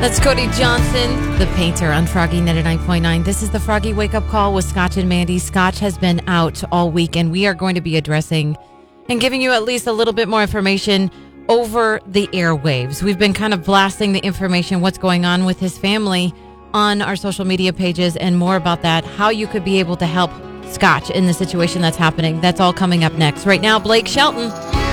That's Cody Johnson, the painter on Froggy 99.9. This is the Froggy Wake Up Call with Scotch and Mandy. Scotch has been out all week, and we are going to be addressing and giving you at least a little bit more information over the airwaves. We've been kind of blasting the information, what's going on with his family on our social media pages, and more about that, how you could be able to help Scotch in the situation that's happening. That's all coming up next. Right now, Blake Shelton.